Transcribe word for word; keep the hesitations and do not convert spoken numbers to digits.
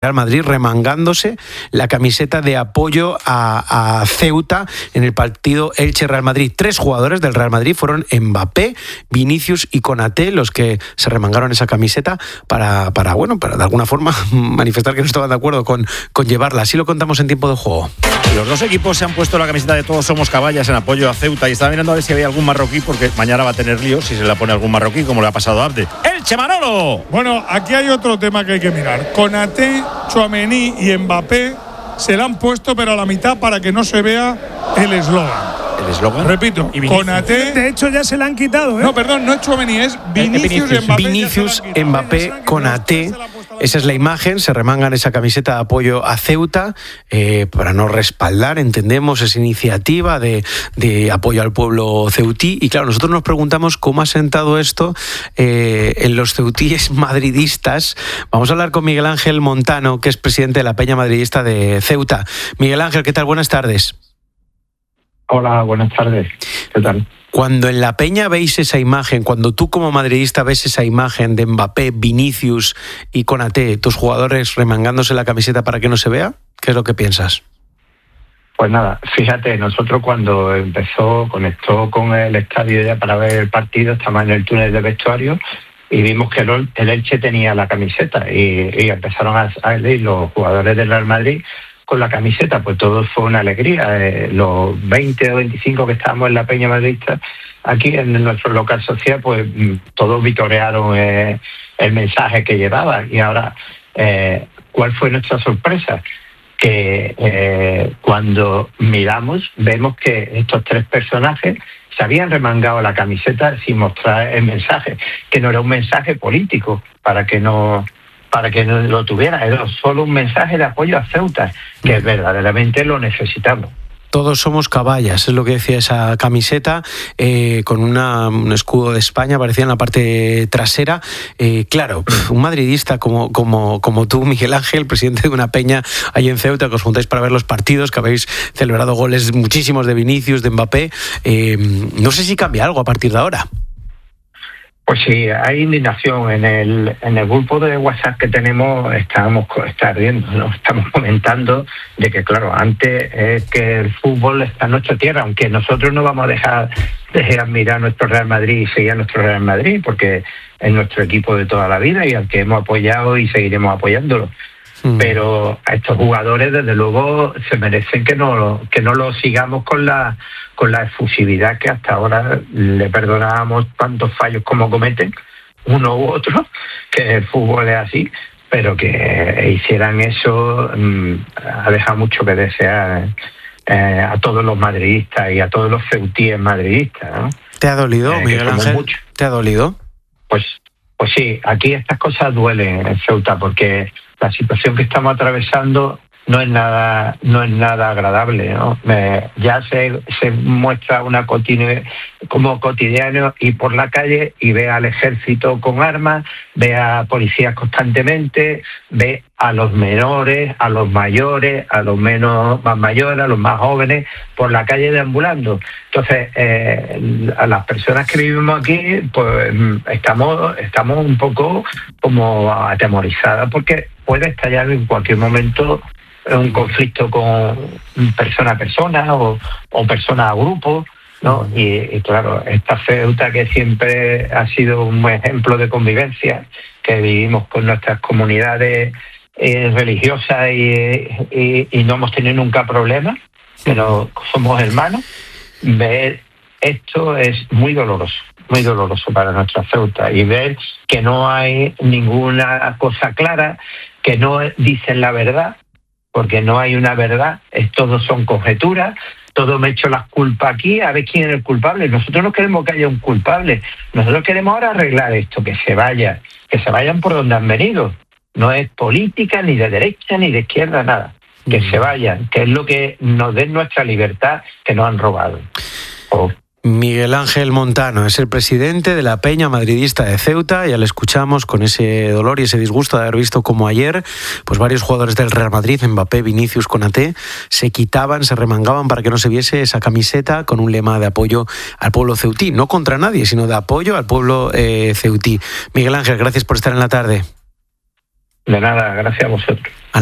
Real Madrid remangándose la camiseta de apoyo a, a Ceuta en el partido Elche-Real Madrid. Tres jugadores del Real Madrid fueron Mbappé, Vinicius y Konaté los que se remangaron esa camiseta para, para bueno, para de alguna forma manifestar que no estaban de acuerdo con, con llevarla. Así lo contamos en tiempo de juego. Los dos equipos se han puesto la camiseta de Todos Somos Caballas en apoyo a Ceuta y estaba mirando a ver si había algún marroquí, porque mañana va a tener lío si se la pone algún marroquí, como le ha pasado a Abde. ¡Elche, Manolo! Bueno, aquí hay otro tema que hay que mirar. Konaté, Tchouaméni y Mbappé se la han puesto, pero a la mitad para que no se vea el eslogan. ¿El eslogan? Repito, Konaté. De hecho, ya se la han quitado, ¿eh? No, perdón, no es Tchouaméni, es Vinicius, Vinicius, Mbappé. Vinicius Mbappé, Konaté. Esa es la imagen, se remangan esa camiseta de apoyo a Ceuta eh, para no respaldar, entendemos, esa iniciativa de, de apoyo al pueblo ceutí. Y claro, nosotros nos preguntamos cómo ha sentado esto eh, en los ceutíes madridistas. Vamos a hablar con Miguel Ángel Montano, que es presidente de la Peña Madridista de Ceuta. Miguel Ángel, ¿qué tal? Buenas tardes. Hola, buenas tardes. ¿Qué tal? Cuando en la Peña veis esa imagen, cuando tú como madridista ves esa imagen de Mbappé, Vinicius y Konaté, tus jugadores remangándose la camiseta para que no se vea, ¿qué es lo que piensas? Pues nada, fíjate, nosotros cuando empezó, conectó con el estadio ya para ver el partido, estábamos en el túnel de vestuario y vimos que el, el Elche tenía la camiseta y, y empezaron a salir los jugadores del Real Madrid con la camiseta, pues todo fue una alegría. Eh, los veinte o veinticinco que estábamos en la Peña Madridista, aquí en nuestro local social, pues todos vitorearon eh, el mensaje que llevaba. Y ahora, eh, ¿cuál fue nuestra sorpresa? Que eh, cuando miramos, vemos que estos tres personajes se habían remangado la camiseta sin mostrar el mensaje, que no era un mensaje político, para que no... para que no lo tuviera, era solo un mensaje de apoyo a Ceuta, que verdaderamente lo necesitamos. Todos somos caballas, es lo que decía esa camiseta, eh, con una, un escudo de España, aparecía en la parte trasera. Eh, claro, un madridista como, como, como tú, Miguel Ángel, presidente de una peña ahí en Ceuta, que os juntáis para ver los partidos, que habéis celebrado goles muchísimos de Vinicius, de Mbappé, eh, no sé si cambia algo a partir de ahora. Pues sí, hay indignación. En el en el grupo de WhatsApp que tenemos estábamos está ardiendo, ¿no? Estamos comentando de que, claro, antes es que el fútbol está en nuestra tierra, aunque nosotros no vamos a dejar de admirar nuestro Real Madrid y seguir a nuestro Real Madrid, porque es nuestro equipo de toda la vida y al que hemos apoyado y seguiremos apoyándolo. Mm. Pero a estos jugadores, desde luego, se merecen que no que no los sigamos con la con la efusividad que hasta ahora le perdonábamos tantos fallos como cometen, uno u otro, que el fútbol es así, pero que hicieran eso mmm, ha dejado mucho que desear eh, a todos los madridistas y a todos los ceutíes madridistas, ¿no? ¿Te ha dolido, eh, Miguel Ángel? Mucho. ¿Te ha dolido? Pues, pues sí, aquí estas cosas duelen en Ceuta, porque la situación que estamos atravesando no es nada no es nada agradable, ¿no? Eh, ya se, se muestra una continu- como cotidiano ir por la calle y ve al ejército con armas, ve a policías constantemente, ve a los menores, a los mayores, a los menos más mayores, a los más jóvenes por la calle deambulando. Entonces, eh, a las personas que vivimos aquí, pues estamos estamos un poco como atemorizadas, porque puede estallar en cualquier momento un conflicto con persona a persona o, o persona a grupo, ¿no? Y, y claro, esta Ceuta, que siempre ha sido un ejemplo de convivencia, que vivimos con nuestras comunidades eh, religiosas y, y, y no hemos tenido nunca problemas, pero somos hermanos, ver esto es muy doloroso, muy doloroso para nuestra Ceuta, y ver que no hay ninguna cosa clara, que no dicen la verdad, porque no hay una verdad, es, todos son conjeturas, todo me echo las culpas aquí, a ver quién es el culpable. Nosotros no queremos que haya un culpable, nosotros queremos ahora arreglar esto, que se vaya, que se vayan por donde han venido. No es política, ni de derecha, ni de izquierda, nada. Que mm. se vayan, que es lo que nos den nuestra libertad, que nos han robado. Oh. Miguel Ángel Montano es el presidente de la Peña Madridista de Ceuta. Ya le escuchamos con ese dolor y ese disgusto de haber visto como ayer pues varios jugadores del Real Madrid, Mbappé, Vinicius, Konaté, se quitaban, se remangaban para que no se viese esa camiseta con un lema de apoyo al pueblo ceutí, no contra nadie, sino de apoyo al pueblo eh, ceutí. Miguel Ángel, gracias por estar en la tarde. De nada, gracias a vosotros.